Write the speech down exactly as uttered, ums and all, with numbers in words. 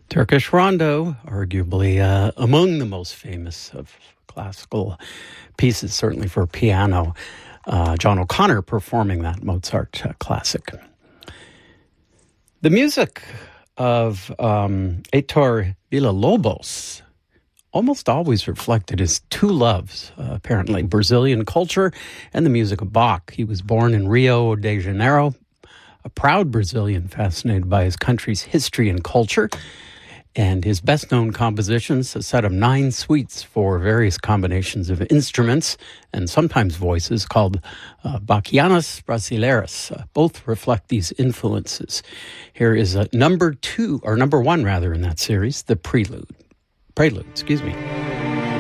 Turkish Rondo, arguably uh, among the most famous of classical pieces, certainly for piano. Uh, John O'Connor performing that Mozart uh, classic. The music of um, Heitor Villa-Lobos almost always reflected his two loves, uh, apparently, Brazilian culture and the music of Bach. He was born in Rio de Janeiro, a proud Brazilian fascinated by his country's history and culture. And his best-known compositions, a set of nine suites for various combinations of instruments and sometimes voices called uh, Bachianas Brasileiras. Uh, both reflect these influences. Here is uh, number two, or number one rather, in that series, the Prelude. Prelude, excuse me.